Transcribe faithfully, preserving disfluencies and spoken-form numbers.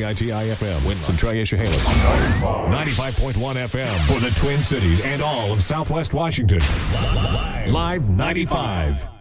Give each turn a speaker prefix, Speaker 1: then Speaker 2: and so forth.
Speaker 1: I T I F M, Winston, Tri-Issahalis. ninety-five point one F M for the Twin Cities and all of Southwest Washington. Live ninety-five.